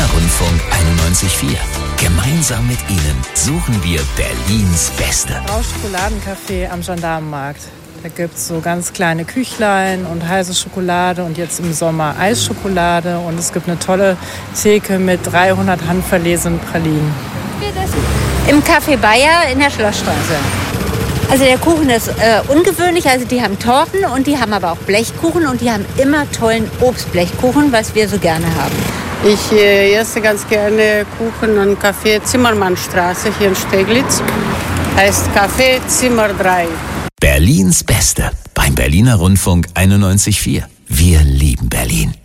Berliner Rundfunk 91.4. Gemeinsam mit Ihnen suchen wir Berlins Beste. Schokoladencafé am Gendarmenmarkt. Da gibt es so ganz kleine Küchlein und heiße Schokolade und jetzt im Sommer Eisschokolade. Und es gibt eine tolle Theke mit 300 handverlesenen Pralinen. Im Café Bayer in der Schlossstraße. Also der Kuchen ist ungewöhnlich, also die haben Torten und die haben aber auch Blechkuchen und die haben immer tollen Obstblechkuchen, was wir so gerne haben. Ich esse ganz gerne Kuchen und Café Zimmermannstraße hier in Steglitz. Heißt Café Zimmer 3. Berlins Beste beim Berliner Rundfunk 91.4. Wir lieben Berlin.